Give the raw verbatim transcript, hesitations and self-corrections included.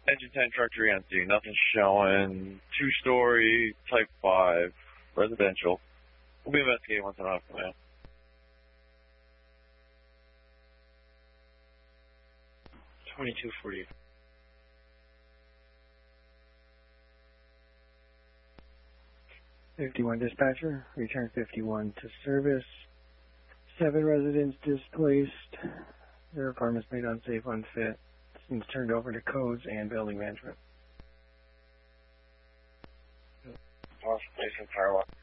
Engine ten, truck three empty. Nothing showing. Two-story, type five, residential. We'll be investigating once I'm out from there. twenty-two forty. fifty-one dispatcher, return fifty-one to service. Seven residents displaced. Their apartments made unsafe, unfit. Seems turned over to codes and building management. Lost place in Firewalk.